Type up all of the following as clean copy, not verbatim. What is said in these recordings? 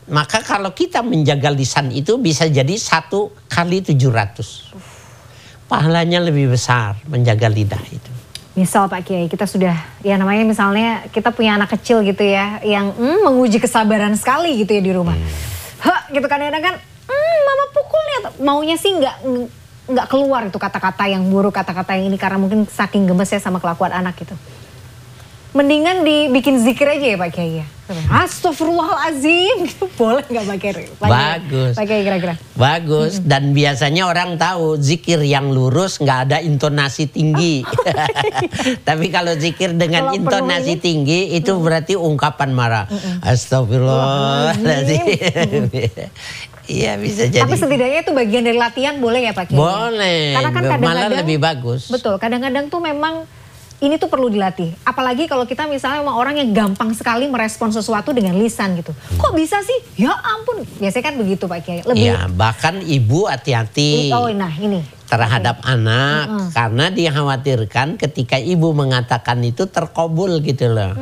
Maka kalau kita menjaga lisan itu bisa jadi 1 kali 700. Pahalanya lebih besar menjaga lidah itu. Misal Pak Kiai, kita sudah, ya namanya misalnya kita punya anak kecil gitu ya, yang menguji kesabaran sekali gitu ya di rumah. Gitu kadang-kadang kan, mama pukul nih, maunya sih nggak keluar itu kata-kata yang buruk, kata-kata yang ini karena mungkin saking gemesnya sama kelakuan anak gitu. Mendingan dibikin zikir aja ya Pak Kiai ya. Astagfirullahaladzim, gitu boleh nggak Pak Kiai? Bagus. Pak Kiai kira-kira. Bagus, dan biasanya orang tahu zikir yang lurus nggak ada intonasi tinggi. Tapi kalau zikir dengan kalau intonasi tinggi itu berarti ungkapan marah. Astagfirullahaladzim. Iya bisa jadi. Tapi setidaknya itu bagian dari latihan boleh ya Pak Kiai? Boleh, karena kan malah lebih bagus. Betul, kadang-kadang tuh memang ini tuh perlu dilatih. Apalagi kalau kita misalnya sama orang yang gampang sekali merespon sesuatu dengan lisan gitu. Kok bisa sih? Ya ampun. Biasanya kan begitu Pak Kiai. Ya bahkan ibu hati-hati terhadap anak. Karena dikhawatirkan ketika ibu mengatakan itu terkabul gitu loh.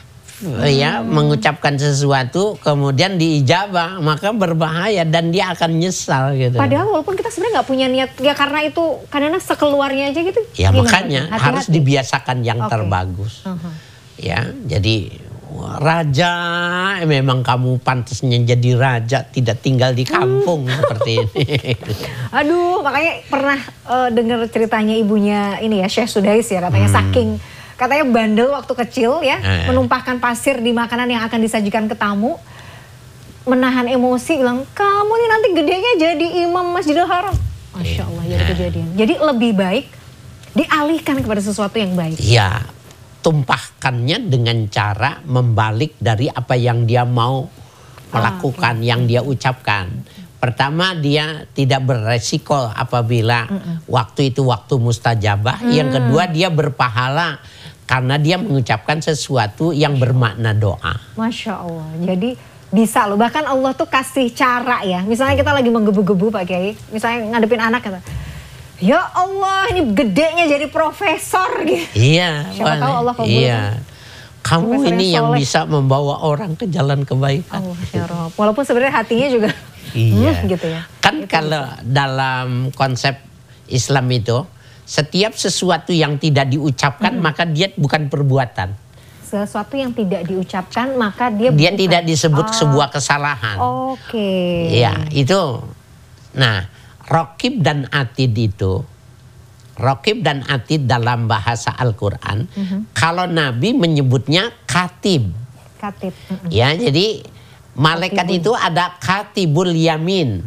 Ya mengucapkan sesuatu kemudian diijabah, maka berbahaya dan dia akan nyesal gitu. Padahal walaupun kita sebenarnya nggak punya niat, ya karena itu kadang-kadang sekeluarnya aja gitu. Ya makanya harus dibiasakan yang terbagus. Ya jadi raja, memang kamu pantasnya jadi raja, tidak tinggal di kampung seperti ini. Aduh, makanya pernah dengar ceritanya ibunya ini ya, Syekh Sudais ya, katanya katanya bandel waktu kecil ya, menumpahkan pasir di makanan yang akan disajikan ke tamu, menahan emosi, bilang kamu nih nanti gedenya jadi imam Masjidil Haram. Masya Allah, jadi kejadian. Jadi lebih baik dialihkan kepada sesuatu yang baik. Iya, tumpahkannya dengan cara membalik dari apa yang dia mau melakukan, yang dia ucapkan. Pertama, dia tidak beresiko apabila waktu itu waktu mustajabah. Yang kedua, dia berpahala karena dia mengucapkan sesuatu yang bermakna doa. Masya Allah. Jadi bisa loh. Bahkan Allah tuh kasih cara ya. Misalnya kita lagi menggebu-gebu Pak Kiai. Misalnya ngadepin anak kata, ya Allah ini gedenya jadi profesor gitu. Iya. Siapa tahu Allah kabulkan. Iya. Kamu ini yang bisa membawa orang ke jalan kebaikan. Allah ya Rob. Walaupun sebenarnya hatinya juga gitu ya. Kan itu kalau dalam konsep Islam itu, setiap sesuatu yang tidak diucapkan maka dia bukan perbuatan. Sesuatu yang tidak diucapkan maka dia tidak disebut sebuah kesalahan. Ya itu. Nah, raqib dan atid itu, raqib dan atid dalam bahasa Al-Quran, kalau Nabi menyebutnya katib. Katib. Ya, jadi malaikat itu ada katibul yamin.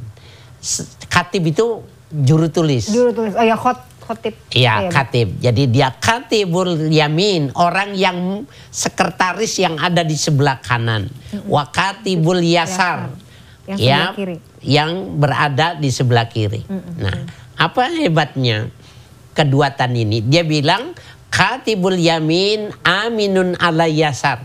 Katib itu juru tulis. Juru tulis. Oh ya, khotib. Iya, katib. Jadi dia katibul yamin, orang yang sekretaris yang ada di sebelah kanan. Wa katibul yasar, yang kiri. Yang berada di sebelah kiri. Nah, apa hebatnya keduatan ini? Dia bilang katibul yamin aminun ala yasar.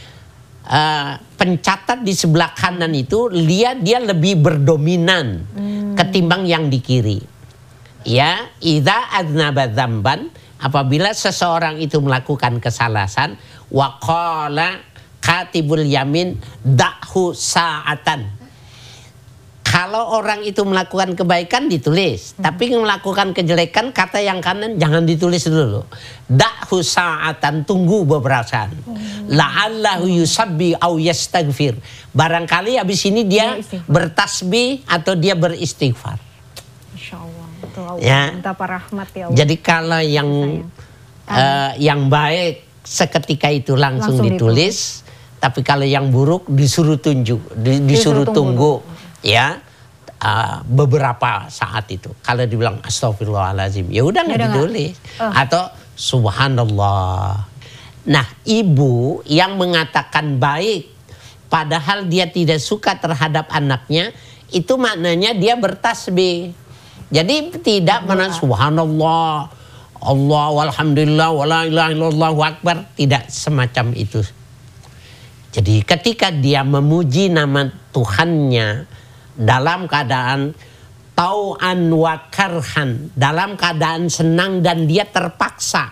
Pencatat di sebelah kanan itu dia lebih berdominan ketimbang yang di kiri. Ya, idza adnaba dzamban, apabila seseorang itu melakukan kesalahan, wa qala katibul yamin da'hu sa'atan. Kalau orang itu melakukan kebaikan ditulis, tapi melakukan kejelekan kata yang kanan jangan ditulis dulu. Da'hu sa'atan, tunggu beberapa saat. La'allahu yusabbi au yastaghfir. Barangkali habis ini dia bertasbih atau dia beristighfar. Insyaallah. Betul, ya. Minta rahmat ya Allah. Jadi kalau yang baik seketika itu langsung ditulis, tapi kalau yang buruk disuruh disuruh tunggu. Ya, beberapa saat itu. Kalau dibilang astagfirullahaladzim, ya udah nggak ditulis. Atau subhanallah. Nah, ibu yang mengatakan baik, padahal dia tidak suka terhadap anaknya, itu maknanya dia bertasbih. Jadi tidak mana subhanallah, Allah walhamdulillah wala ilaha illallah akbar, tidak semacam itu. Jadi ketika dia memuji nama Tuhannya dalam keadaan tau'an wa karhan, dalam keadaan senang dan dia terpaksa.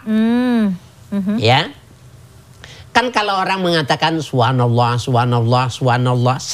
Ya. Kan kalau orang mengatakan subhanallah, subhanallah, subhanallah,